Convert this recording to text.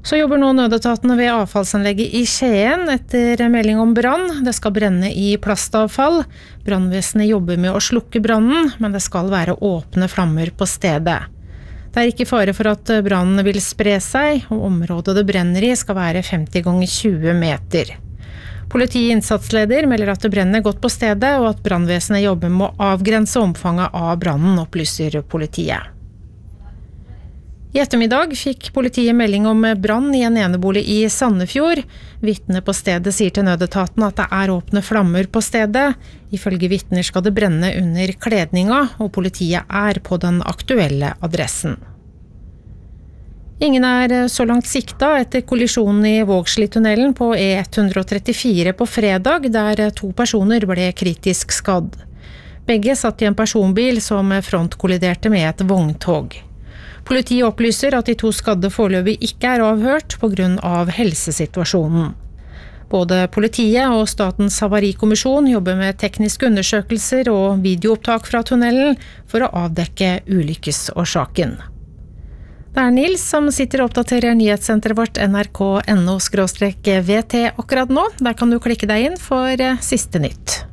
Så jobber nå nødetatene ved avfallsanlegget i Skien etter melding om brann. Det skal brenne i plastavfall. Brannvesenet jobber med å slukke brannen, men det skal være åpne flammer på stedet. Det er ikke fare for at brannen vil spre seg, og området det brenner i skal være 50 ganger 20 meter. Politiinnsatsleder melder at det brenner godt på stedet, og at brannvesenet jobber med å avgrense omfanget av brannen, opplyser politiet. I ettermiddag fikk politiet melding om brann i en enebolig i Sandefjord. Vitner på stedet sier til nødetaten at det er åpne flammer på stedet. Ifølge vitner skal det brenne under kledninga, og politiet er på den aktuelle adressen. Ingen er så langt sikta etter kollisjonen i Vågslitunnelen på E134 på fredag, der 2 personer ble kritisk skadd. Begge satt i en personbil som frontkolliderte med et vogntog. Politiet opplyser at de 2 skadde foreløpig ikke er avhørt på grunn av helsesituasjonen. Både politiet og Statens havarikommisjon jobber med tekniske undersøkelser og videoopptak fra tunnelen for å avdekke ulykkesårsaken. Det er Nils som sitter og oppdaterer nyhetssenteret vårt nrk.no/vt akkurat nå. Der kan du klikke deg inn for siste nytt.